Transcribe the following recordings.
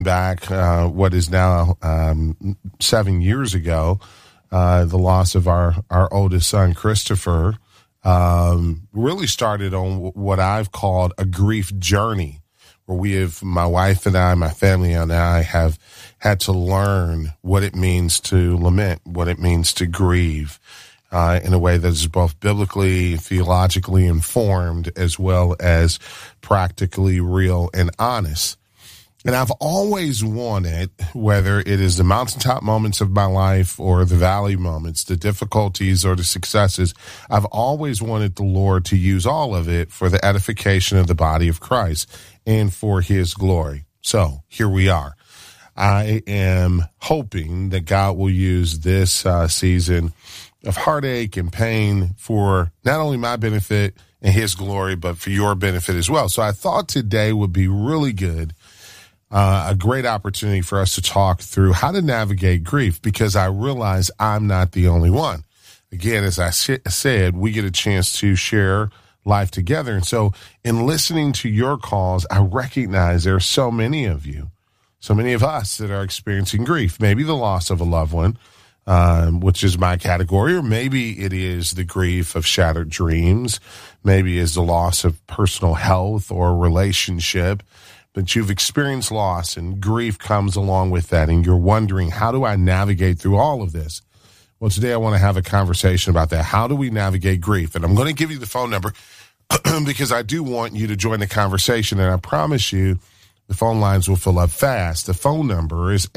back what is now 7 years ago, the loss of our oldest son, Christopher, really started on what I've called a grief journey, where my wife and I, my family and I, have had to learn what it means to lament, what it means to grieve, in a way that is both biblically, theologically informed, as well as practically real and honest. And I've always wanted, whether it is the mountaintop moments of my life or the valley moments, the difficulties or the successes, I've always wanted the Lord to use all of it for the edification of the body of Christ and for his glory. So here we are. I am hoping that God will use this season of heartache and pain for not only my benefit and his glory, but for your benefit as well. So I thought today would be really good. A great opportunity for us to talk through how to navigate grief, because I realize I'm not the only one. Again, as I said, we get a chance to share life together. And so in listening to your calls, I recognize there are so many of you, so many of us that are experiencing grief, maybe the loss of a loved one, which is my category, or maybe it is the grief of shattered dreams, maybe it's the loss of personal health or relationship. But you've experienced loss and grief comes along with that, and you're wondering, how do I navigate through all of this? Well, today I want to have a conversation about that. How do we navigate grief? And I'm going to give you the phone number because I do want you to join the conversation, and I promise you the phone lines will fill up fast. The phone number is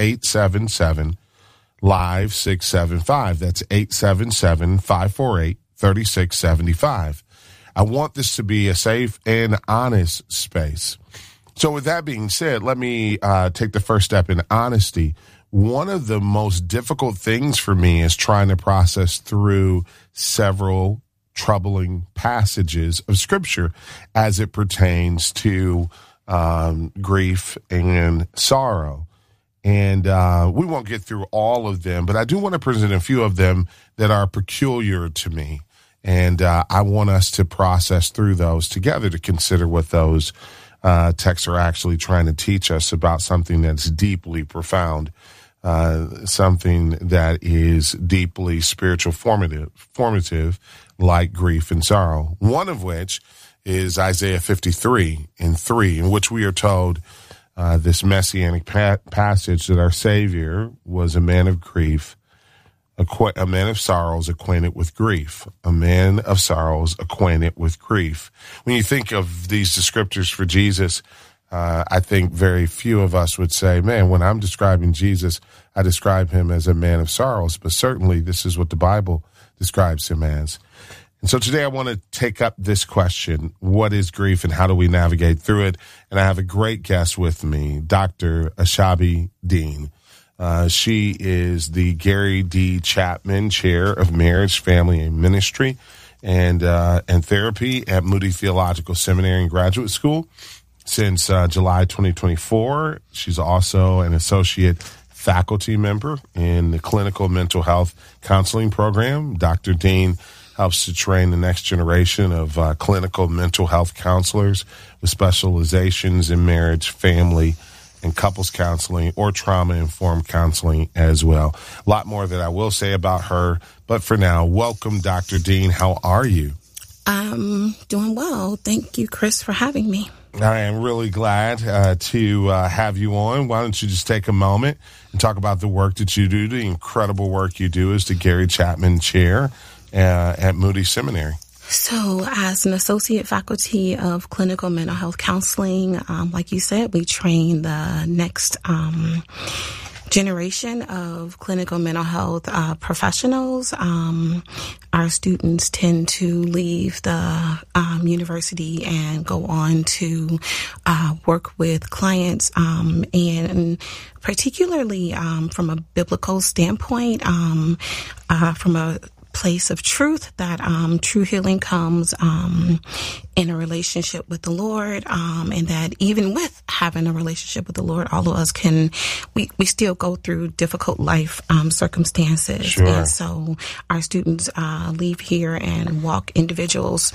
877-LIVE-675. That's 877-548-3675. I want this to be a safe and honest space. So with that being said, let me take the first step in honesty. One of the most difficult things for me is trying to process through several troubling passages of Scripture as it pertains to grief and sorrow. And we won't get through all of them, but I do want to present a few of them that are peculiar to me. And I want us to process through those together to consider what those texts are actually trying to teach us about something that's deeply profound, something that is deeply spiritual formative, like grief and sorrow. One of which is Isaiah 53:3, in which we are told this messianic passage that our Savior was a man of grief, a man of sorrows, acquainted with grief. A man of sorrows, acquainted with grief. When you think of these descriptors for Jesus, I think very few of us would say, man, when I'm describing Jesus, I describe him as a man of sorrows. But certainly this is what the Bible describes him as. And so today I want to take up this question: what is grief and how do we navigate through it? And I have a great guest with me, Dr. Ashabi Dean. She is the Gary D. Chapman Chair of Marriage, Family, and Ministry and Therapy at Moody Theological Seminary and Graduate School since July 2024. She's also an associate faculty member in the Clinical Mental Health Counseling Program. Dr. Dean helps to train the next generation of clinical mental health counselors with specializations in marriage, family, and couples counseling or trauma-informed counseling as well. A lot more that I will say about her, but for now, welcome, Dr. Dean. How are you? I'm doing well. Thank you, Chris, for having me. I am really glad to have you on. Why don't you just take a moment and talk about the work that you do, the incredible work you do as the Gary Chapman Chair at Moody Seminary. So as an associate faculty of clinical mental health counseling, like you said, we train the next generation of clinical mental health professionals. Our students tend to leave the university and go on to work with clients, and particularly from a biblical standpoint, from a place of truth, that true healing comes in a relationship with the Lord, and that even with having a relationship with the Lord, all of us we still go through difficult life circumstances. Sure. And so our students leave here and walk individuals,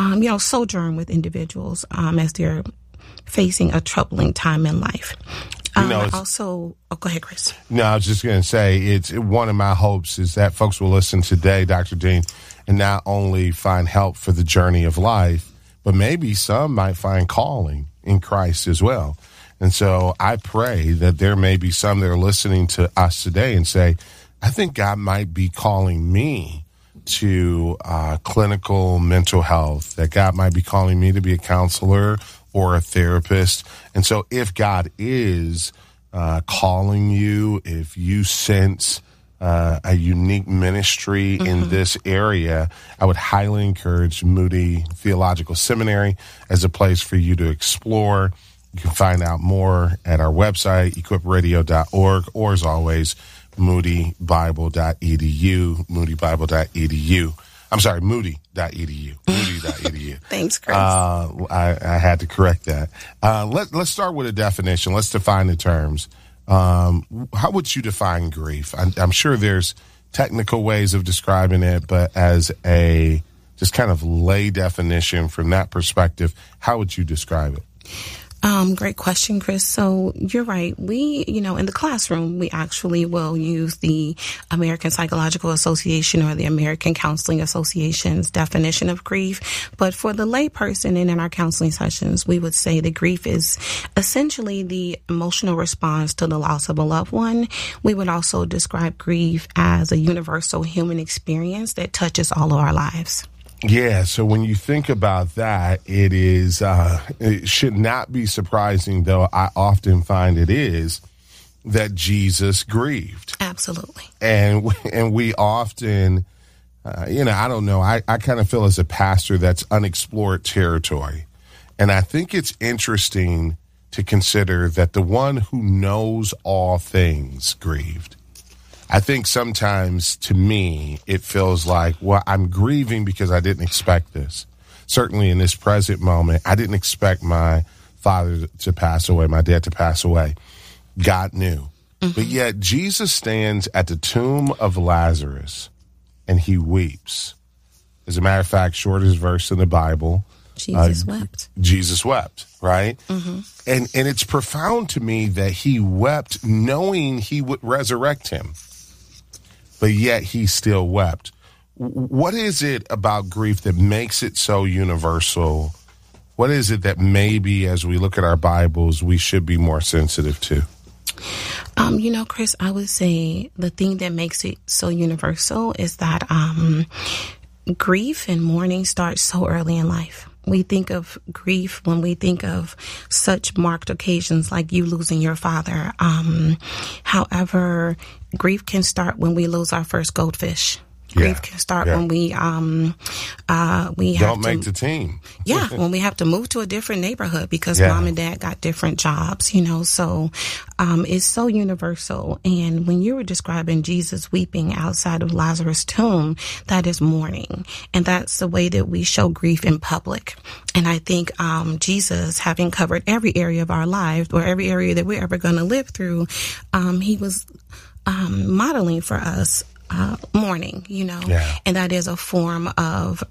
sojourn with individuals as they're facing a troubling time in life. You know, also, go ahead, Chris. No, I was just going to say, it's one of my hopes is that folks will listen today, Dr. Dean, and not only find help for the journey of life, but maybe some might find calling in Christ as well. And so I pray that there may be some that are listening to us today and say, I think God might be calling me to clinical mental health, that God might be calling me to be a counselor or a therapist. And so if God is calling you, if you sense a unique ministry in this area, I would highly encourage Moody Theological Seminary as a place for you to explore. You can find out more at our website, equipradio.org, or as always, moodybible.edu, moodybible.edu. I'm sorry, moody.edu, moody.edu. Thanks, Chris. I had to correct that. Let's start with a definition. Let's define the terms. How would you define grief? I'm sure there's technical ways of describing it, but as a just kind of lay definition from that perspective, how would you describe it? Great question, Chris. So you're right. We, in the classroom, we actually will use the American Psychological Association or the American Counseling Association's definition of grief. But for the lay person and in our counseling sessions, we would say that grief is essentially the emotional response to the loss of a loved one. We would also describe grief as a universal human experience that touches all of our lives. Yeah, so when you think about that, it should not be surprising, though I often find it is, that Jesus grieved. Absolutely. And we often, I don't know, I kind of feel as a pastor that's unexplored territory. And I think it's interesting to consider that the one who knows all things grieved. I think sometimes, to me, it feels like, well, I'm grieving because I didn't expect this. Certainly in this present moment, I didn't expect my father to pass away, my dad to pass away. God knew. But yet Jesus stands at the tomb of Lazarus and he weeps. As a matter of fact, shortest verse in the Bible. Jesus wept. Jesus wept, right? And it's profound to me that he wept knowing he would resurrect him. But yet he still wept. What is it about grief that makes it so universal? What is it that maybe as we look at our Bibles, we should be more sensitive to? Chris, I would say the thing that makes it so universal is that grief and mourning starts so early in life. We think of grief when we think of such marked occasions like you losing your father. However, grief can start when we lose our first goldfish. Grief can start when we don't make the team. When we have to move to a different neighborhood because mom and dad got different jobs, so it's so universal. And when you were describing Jesus weeping outside of Lazarus' tomb, that is mourning. And that's the way that we show grief in public. And I think Jesus, having covered every area of our lives or every area that we're ever going to live through, he was modeling for us mourning, and that is a form of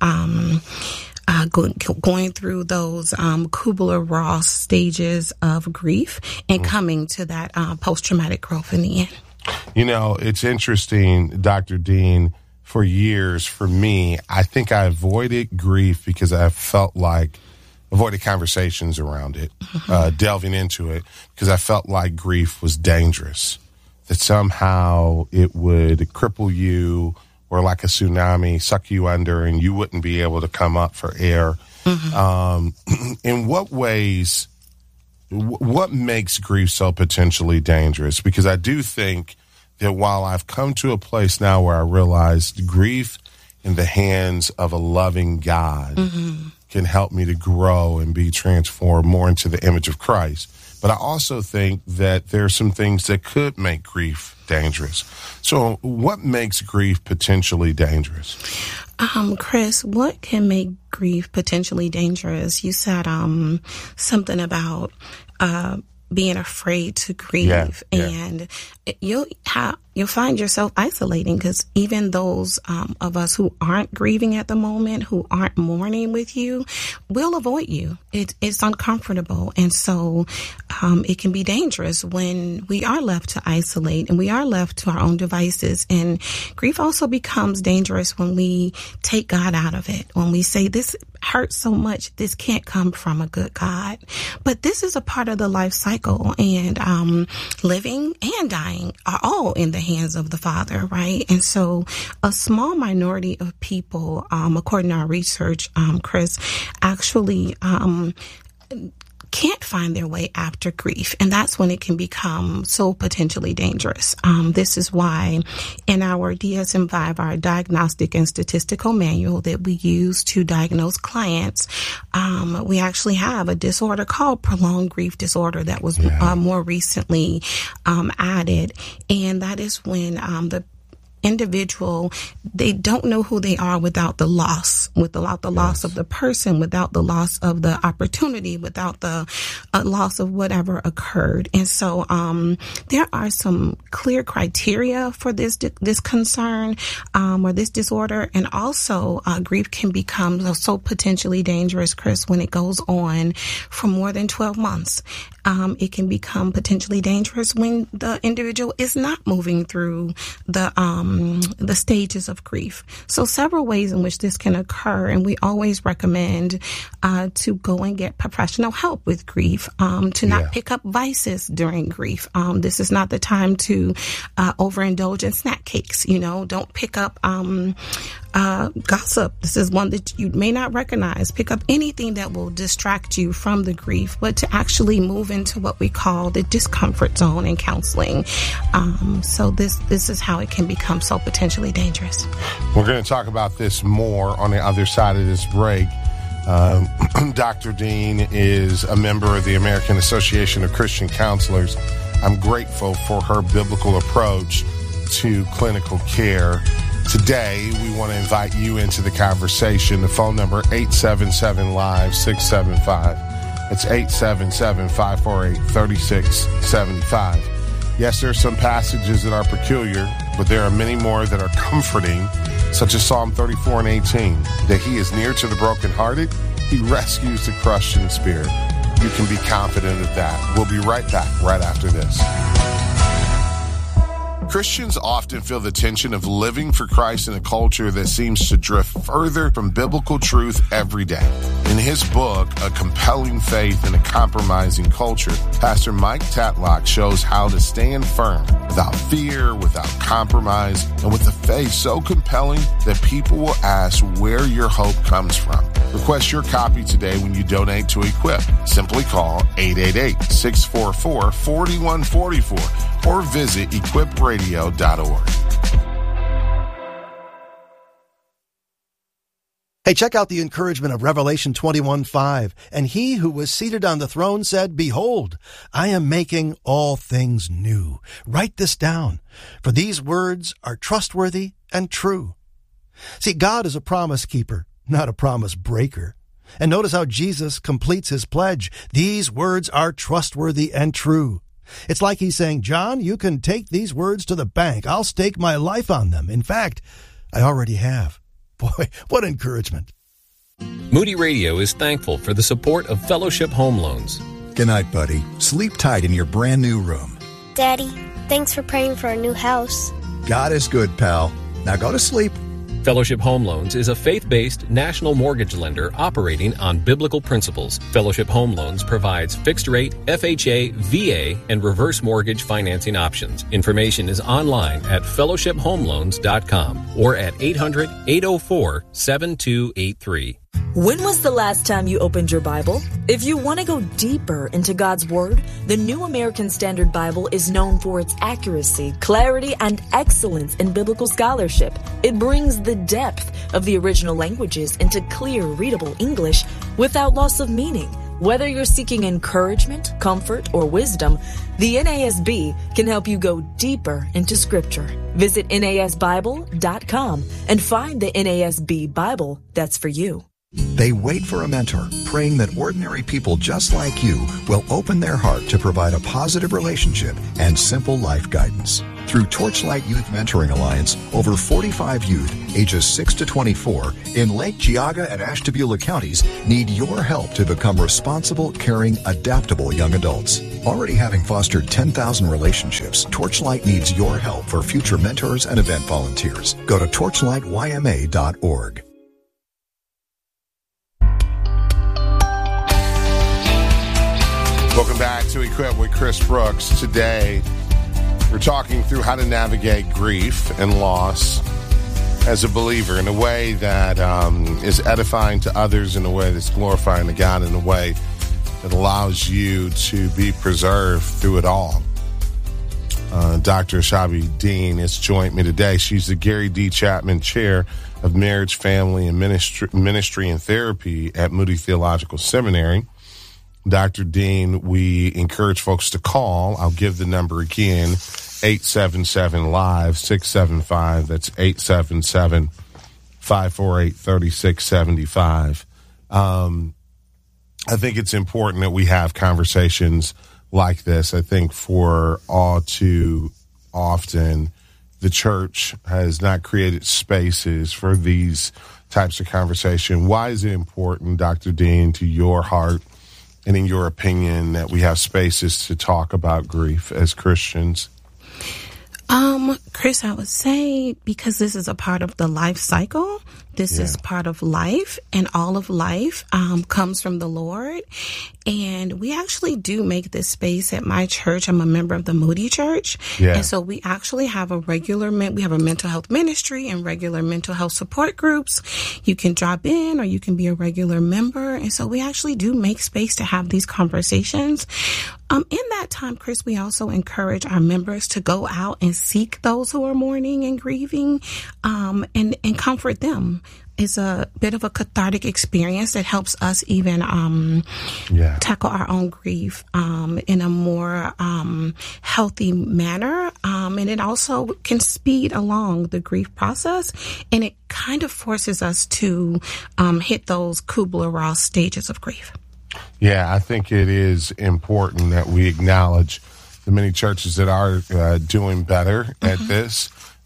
going through those Kubler-Ross stages of grief and coming to that post-traumatic growth in the end. It's interesting, Dr. Dean, for years, for me, I think I avoided grief because I felt like avoided conversations around it, delving into it, because I felt like grief was dangerous. That somehow it would cripple you or like a tsunami, suck you under, and you wouldn't be able to come up for air. In what ways, what makes grief so potentially dangerous? Because I do think that while I've come to a place now where I realized grief in the hands of a loving God can help me to grow and be transformed more into the image of Christ. But I also think that there are some things that could make grief dangerous. So what makes grief potentially dangerous? Chris, what can make grief potentially dangerous? You said something about being afraid to grieve. And you'll find yourself isolating, because even those of us who aren't grieving at the moment, who aren't mourning with you, will avoid you. It's uncomfortable. And so it can be dangerous when we are left to isolate and we are left to our own devices. And grief also becomes dangerous when we take God out of it, when we say, this hurts so much, this can't come from a good God. But this is a part of the life cycle, and living and dying are all in the hands of the Father, right? And so a small minority of people, according to our research, Chris, actually can't find their way after grief. And that's when it can become so potentially dangerous. This is why in our DSM-5, our diagnostic and statistical manual that we use to diagnose clients, we actually have a disorder called prolonged grief disorder that was more recently added. And that is when the individual, they don't know who they are without the loss, without the loss of the person, without the loss of the opportunity, without the loss of whatever occurred. And so there are some clear criteria for this concern or this disorder. And also grief can become so potentially dangerous, Chris, when it goes on for more than 12 months. It can become potentially dangerous when the individual is not moving through the stages of grief. So several ways in which this can occur, and we always recommend to go and get professional help with grief, to not pick up vices during grief. This is not the time to overindulge in snack cakes. Don't pick up gossip. This is one that you may not recognize. Pick up anything that will distract you from the grief, but to actually move into what we call the discomfort zone in counseling. So this is how it can become so potentially dangerous. We're going to talk about this more on the other side of this break. Dr. Dean is a member of the American Association of Christian Counselors. I'm grateful for her biblical approach to clinical care. Today, we want to invite you into the conversation. The phone number, 877-LIVE-675. It's 877-548-3675. Yes, there are some passages that are peculiar, but there are many more that are comforting, such as Psalm 34 and 18, that he is near to the brokenhearted. He rescues the crushed in spirit. You can be confident of that. We'll be right back right after this. Christians often feel the tension of living for Christ in a culture that seems to drift further from biblical truth every day. In his book, A Compelling Faith in a Compromising Culture, Pastor Mike Tatlock shows how to stand firm without fear, without compromise, and with a faith so compelling that people will ask where your hope comes from. Request your copy today when you donate to Equip. Simply call 888-644-4144 or visit equipradio.org. Hey, check out the encouragement of Revelation 21:5. And he who was seated on the throne said, "Behold, I am making all things new." Write this down, for these words are trustworthy and true. See, God is a promise keeper, not a promise breaker. And notice how Jesus completes his pledge. These words are trustworthy and true. It's like he's saying, John, you can take these words to the bank. I'll stake my life on them. In fact, I already have. Boy, what encouragement. Moody Radio is thankful for the support of Fellowship Home Loans. Good night, buddy. Sleep tight in your brand new room. Daddy, thanks for praying for our new house. God is good, pal. Now go to sleep. Fellowship Home Loans is a faith-based national mortgage lender operating on biblical principles. Fellowship Home Loans provides fixed-rate, FHA, VA, and reverse mortgage financing options. Information is online at fellowshiphomeloans.com or at 800-804-7283. When was the last time you opened your Bible? If you want to go deeper into God's Word, the New American Standard Bible is known for its accuracy, clarity, and excellence in biblical scholarship. It brings the depth of the original languages into clear, readable English without loss of meaning. Whether you're seeking encouragement, comfort, or wisdom, the NASB can help you go deeper into Scripture. Visit NASBible.com and find the NASB Bible that's for you. They wait for a mentor, praying that ordinary people just like you will open their heart to provide a positive relationship and simple life guidance. Through Torchlight Youth Mentoring Alliance, over 45 youth ages 6 to 24 in Lake Geauga and Ashtabula counties need your help to become responsible, caring, adaptable young adults. Already having fostered 10,000 relationships, Torchlight needs your help for future mentors and event volunteers. Go to torchlightyma.org. Welcome back to Equip with Chris Brooks. Today, we're talking through how to navigate grief and loss as a believer in a way that is edifying to others, in a way that's glorifying to God, in a way that allows you to be preserved through it all. Dr. Ashabi Dean has joined me today. She's the Gary D. Chapman Chair of Marriage, Family, and Ministry and Therapy at Moody Theological Seminary. Dr. Dean, we encourage folks to call. I'll give the number again, 877-LIVE-675. That's 877-548-3675. I think it's important that we have conversations like this. I think for all too often, the church has not created spaces for these types of conversation. Why is it important, Dr. Dean, to your heart and in your opinion, that we have spaces to talk about grief as Christians? Chris, I would say because this is a part of the life cycle. This is part of life, and all of life comes from the Lord. And we actually do make this space at my church. I'm a member of the Moody Church. Yeah. And so we actually have a we have a mental health ministry and regular mental health support groups. You can drop in or you can be a regular member. And so we actually do make space to have these conversations. In that time, Chris, we also encourage our members to go out and seek those who are mourning and grieving, and comfort them. It's a bit of a cathartic experience that helps us even tackle our own grief in a more healthy manner. And it also can speed along the grief process, and it kind of forces us to hit those Kubler-Ross stages of grief. Yeah, I think it is important that we acknowledge the many churches that are doing better at this.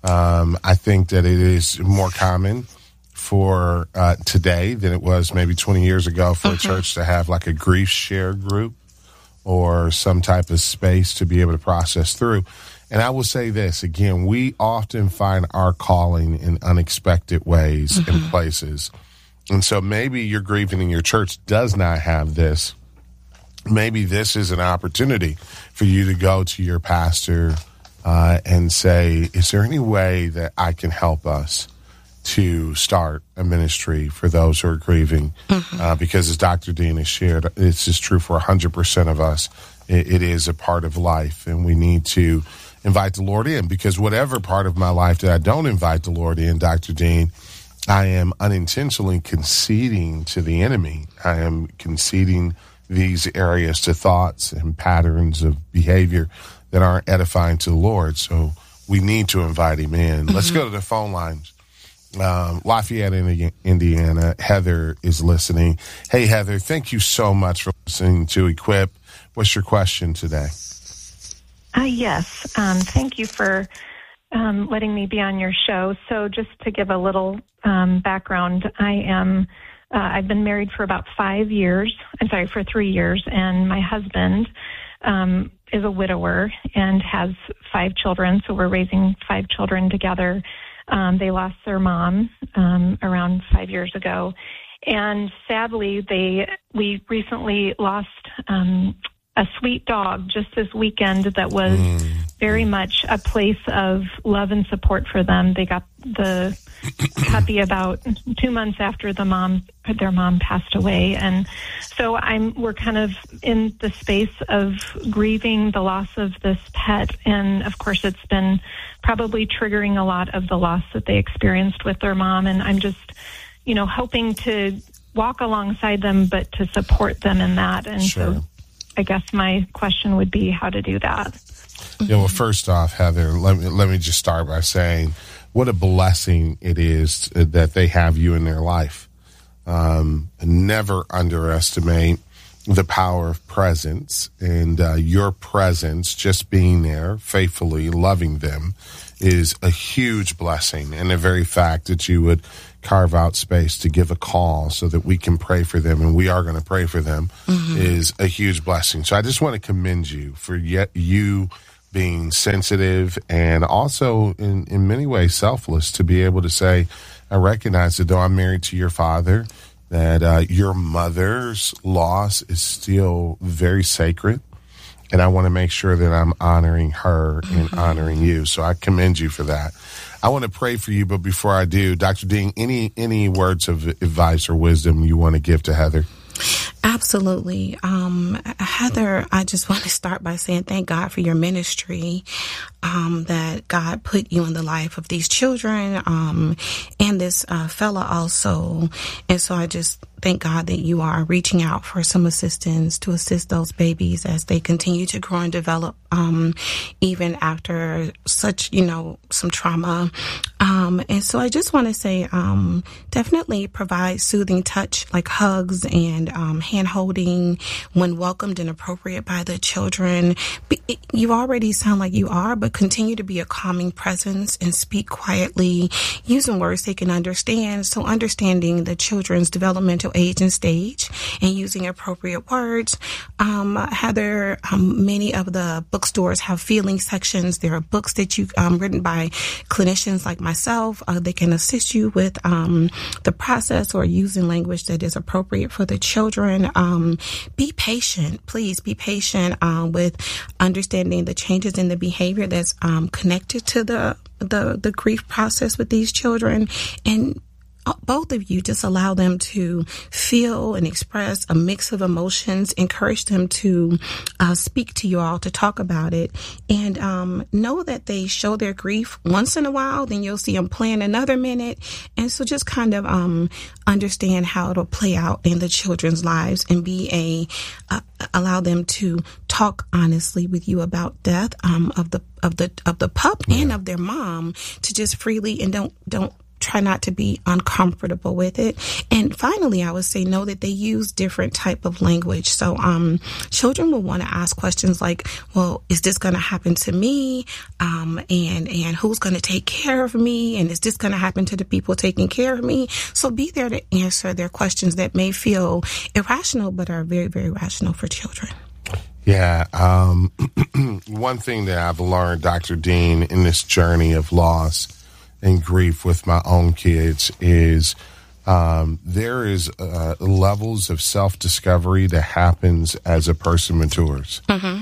I think that it is more common for today than it was maybe 20 years ago for a church to have like a grief share group or some type of space to be able to process through. And I will say this again, we often find our calling in unexpected ways and places. And so maybe you're grieving and your church does not have this. Maybe this is an opportunity for you to go to your pastor and say, is there any way that I can help us to start a ministry for those who are grieving? Because as Dr. Dean has shared, this is true for 100% of us. It is a part of life, and we need to invite the Lord in, because whatever part of my life that I don't invite the Lord in, Dr. Dean, I am unintentionally conceding to the enemy. I am conceding these areas to thoughts and patterns of behavior that aren't edifying to the Lord. So we need to invite him in. Let's go to the phone lines. Lafayette, Indiana. Heather is listening. Hey, Heather, thank you so much for listening to Equip. What's your question today? Yes. Thank you for letting me be on your show. So just to give a little background, I've been married for about 3 years, and my husband is a widower and has 5 children, so we're raising 5 children together. They lost their mom around 5 years ago, and sadly, we recently lost a sweet dog just this weekend that was very much a place of love and support for them. They got the puppy about 2 months after their mom passed away, and so we're kind of in the space of grieving the loss of this pet, and of course it's been probably triggering a lot of the loss that they experienced with their mom, and I'm just, hoping to walk alongside them, but to support them in that, and so I guess my question would be how to do that. Yeah, well, first off, Heather, let me just start by saying what a blessing it is that they have you in their life. Never underestimate the power of presence, and your presence, just being there faithfully, loving them, is a huge blessing. And the very fact that you would carve out space to give a call so that we can pray for them, and we are going to pray for them, is a huge blessing. So I just want to commend you for you being sensitive and also in many ways selfless to be able to say, I recognize that though I'm married to your father, that your mother's loss is still very sacred. And I want to make sure that I'm honoring her and honoring you. So I commend you for that. I want to pray for you, but before I do, Dr. Dean, any words of advice or wisdom you want to give to Heather? Absolutely. Heather, I just want to start by saying thank God for your ministry, that God put you in the life of these children, and this fella also. And so I just thank God that you are reaching out for some assistance to assist those babies as they continue to grow and develop, even after such, some trauma. And so I just want to say, definitely provide soothing touch like hugs and hand holding when welcomed and appropriate by the children. You already sound like you are, but continue to be a calming presence and speak quietly, using words they can understand. So understanding the children's developmental age and stage and using appropriate words. Heather, many of the bookstores have feeling sections. There are books that you written by clinicians like myself. They can assist you with the process or using language that is appropriate for the children. Be patient. Please be patient with understanding the changes in the behavior that's connected to the grief process with these children. And both of you just allow them to feel and express a mix of emotions, encourage them to speak to you all, to talk about it, and know that they show their grief once in a while, then you'll see them playing another minute. And so just kind of understand how it'll play out in the children's lives and be allow them to talk honestly with you about death of the pup and of their mom, to just freely, and don't try not to be uncomfortable with it. And finally, I would say know that they use different type of language. So children will want to ask questions like, well, is this going to happen to me? And who's going to take care of me? And is this going to happen to the people taking care of me? So be there to answer their questions that may feel irrational, but are very, very rational for children. Yeah. One thing that I've learned, Dr. Dean, in this journey of loss and grief with my own kids is there is levels of self-discovery that happens as a person matures.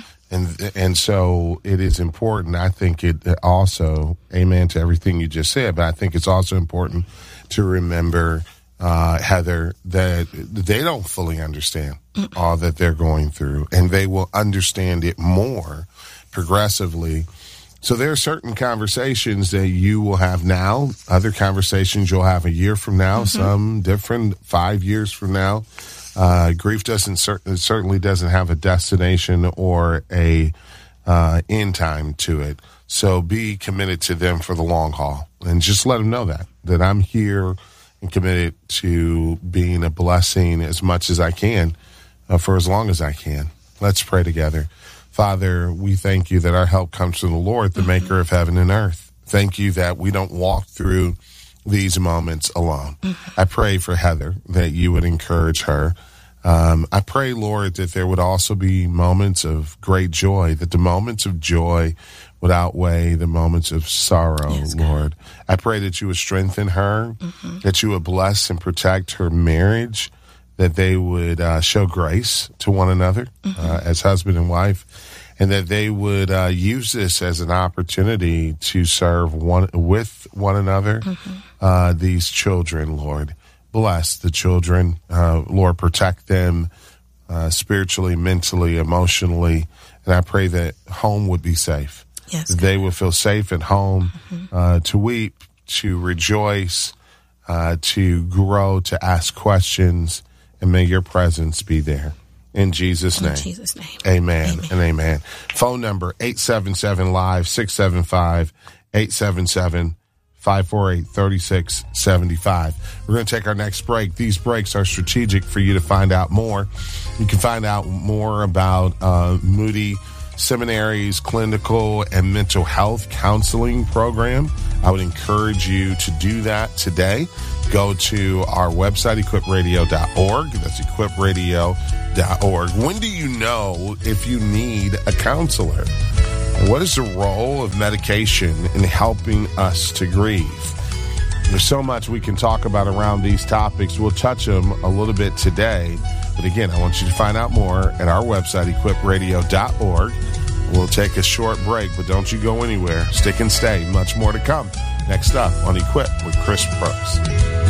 And so it is important. I think it also, amen to everything you just said, but I think it's also important to remember, Heather, that they don't fully understand all that they're going through, and they will understand it more progressively. So there are certain conversations that you will have now, other conversations you'll have a year from now, some different 5 years from now. Grief certainly doesn't have a destination or a end time to it. So be committed to them for the long haul, and just let them know that I'm here and committed to being a blessing as much as I can for as long as I can. Let's pray together. Father, we thank you that our help comes from the Lord, the maker of heaven and earth. Thank you that we don't walk through these moments alone. I pray for Heather that you would encourage her. I pray, Lord, that there would also be moments of great joy, that the moments of joy would outweigh the moments of sorrow, yes, Lord. I pray that you would strengthen her, that you would bless and protect her marriage, that they would show grace to one another as husband and wife, and that they would use this as an opportunity to serve with one another, these children, Lord. Bless the children, Lord, protect them spiritually, mentally, emotionally, and I pray that home would be safe. Yes, they would feel safe at home to weep, to rejoice, to grow, to ask questions, and may your presence be there. In Jesus' name. In Jesus' name. Amen and amen. Phone number 877-LIVE, 675-877-5600. 548-3675. We're going to take our next break. These breaks are strategic for you to find out more. You can find out more about Moody Seminary's clinical and mental health counseling program. I would encourage you to do that today. Go to our website, equipradio.org. That's equipradio.org. When do you know if you need a counselor? What is the role of medication in helping us to grieve? There's so much we can talk about around these topics. We'll touch them a little bit today. But again, I want you to find out more at our website, equipradio.org. We'll take a short break, but don't you go anywhere. Stick and stay. Much more to come. Next up on Equip with Chris Brooks.